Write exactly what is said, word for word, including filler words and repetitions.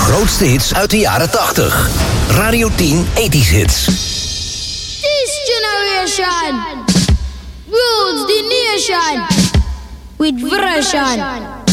grootste hits uit de jaren tachtig. Radio tien eighties hits. This generation rules the nation with version.